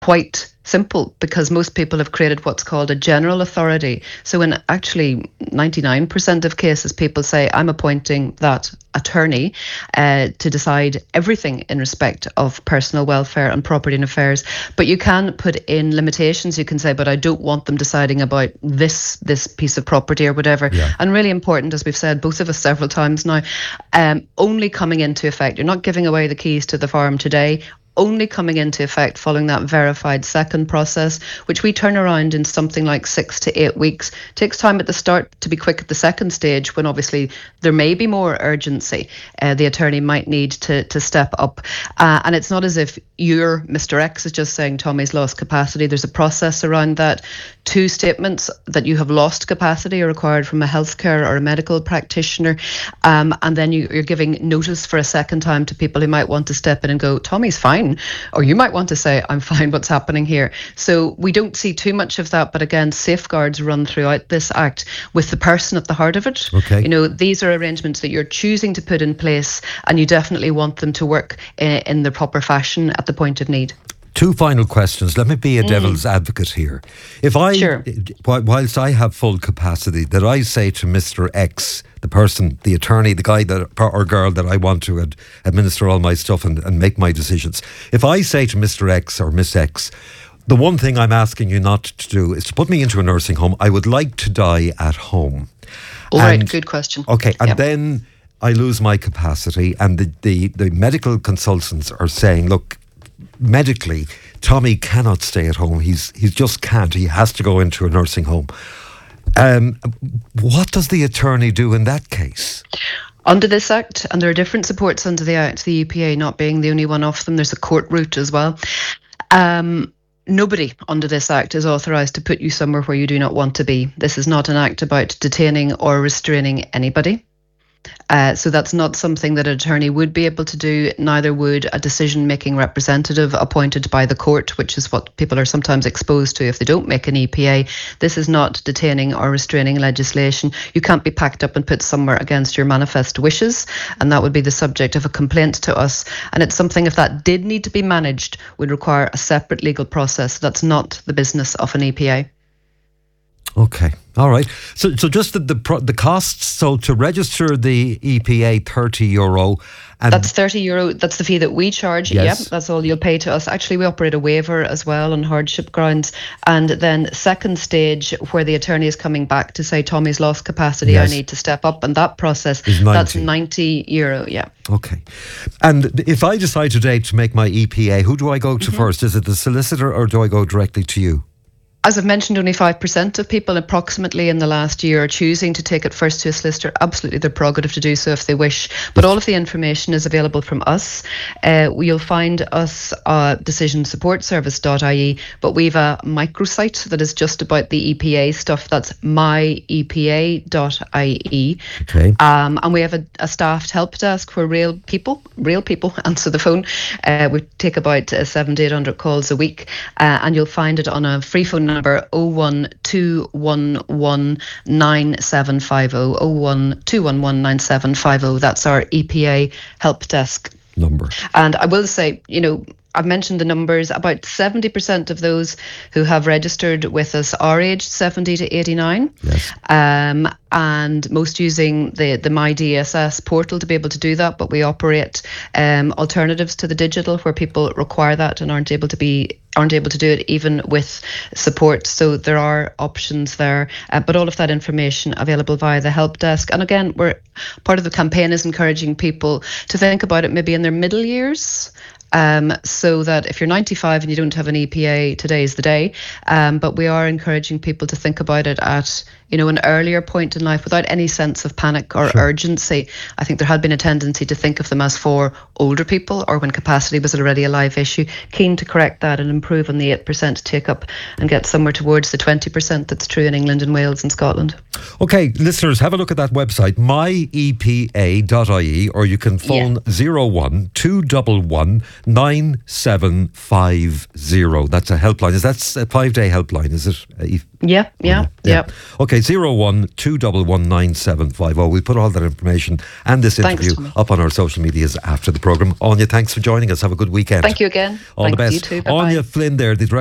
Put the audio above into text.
quite simple, because most people have created what's called a general authority. So in actually 99% of cases, people say, I'm appointing that attorney to decide everything in respect of personal welfare and property and affairs. But you can put in limitations. You can say, but I don't want them deciding about this piece of property or whatever. Yeah. And really important, as we've said, both of us several times now, only coming into effect. You're not giving away the keys to the farm today, only coming into effect following that verified second process, which we turn around in something like 6 to 8 weeks. It takes time at the start to be quick at the second stage, when obviously there may be more urgency. The attorney might need to step up. And it's not as if you're Mr. X is just saying Tommy's lost capacity. There's a process around that. 2 statements that you have lost capacity are required from a healthcare or a medical practitioner. And then you're giving notice for a second time to people who might want to step in and go, Tommy's fine. Or you might want to say, I'm fine, what's happening here? So we don't see too much of that. But again, safeguards run throughout this act with the person at the heart of it. Okay. These are arrangements that you're choosing to put in place, and you definitely want them to work in the proper fashion at the point of need. 2 final questions. Let me be a devil's advocate here. If Sure. whilst I have full capacity, that I say to Mr. X, the person, the attorney, the guy or girl that I want to administer all my stuff and make my decisions. If I say to Mr. X or Miss X, the one thing I'm asking you not to do is to put me into a nursing home. I would like to die at home. All right, good question. Okay, and then I lose my capacity, and the medical consultants are saying, look, medically, Tommy cannot stay at home. He just can't. He has to go into a nursing home. What does the attorney do in that case? Under this Act, and there are different supports under the Act, the EPA not being the only one of them, there's a court route as well. Nobody under this Act is authorised to put you somewhere where you do not want to be. This is not an Act about detaining or restraining anybody. So that's not something that an attorney would be able to do, neither would a decision-making representative appointed by the court, which is what people are sometimes exposed to if they don't make an EPA. This is not detaining or restraining legislation. You can't be packed up and put somewhere against your manifest wishes, and that would be the subject of a complaint to us. And it's something, if that did need to be managed, would require a separate legal process. That's not the business of an EPA. Okay, all right. So just the costs. So to register the EPA, €30, and that's €30. That's the fee that we charge. Yes. Yep, that's all you'll pay to us. Actually, we operate a waiver as well on hardship grounds. And then second stage, where the attorney is coming back to say Tommy's lost capacity, Yes. I need to step up, and that process is 90. That's €90. Yeah. Okay. And if I decide today to make my EPA, who do I go to first? Is it the solicitor, or do I go directly to you? As I've mentioned, only 5% of people approximately in the last year are choosing to take it first to a solicitor. Absolutely their prerogative to do so if they wish. But all of the information is available from us. You'll find us decision-support-service.ie, but we've a microsite that is just about the EPA stuff. That's myepa.ie. Okay. And we have a staffed help desk where real people answer the phone. We take about 700 to 800 calls a week, and you'll find it on a free phone number 012119750 012119750. That's our EPA help desk number. And I will say, I've mentioned the numbers. About 70% of those who have registered with us are aged 70 to 89. Yes. And most using the MyDSS portal to be able to do that. But we operate alternatives to the digital, where people require that and aren't able to do it even with support. So there are options there, but all of that information available via the help desk. And again, part of the campaign is encouraging people to think about it maybe in their middle years. So that if you're 95 and you don't have an EPA, today is the day. But we are encouraging people to think about it at an earlier point in life without any sense of panic or urgency. I think there had been a tendency to think of them as for older people, or when capacity was already a live issue. Keen to correct that and improve on the 8% take up and get somewhere towards the 20% that's true in England and Wales and Scotland. Okay, listeners, have a look at that website, myepa.ie, or you can phone 01 211 9750. That's a helpline. That's a 5-day helpline, is it? Eve? Yeah. Okay, 01 211 9750. We'll put all that information and this interview up on our social medias after the programme. Anya, thanks for joining us. Have a good weekend. Thank you again. All the best. You too. Anya Flynn there, the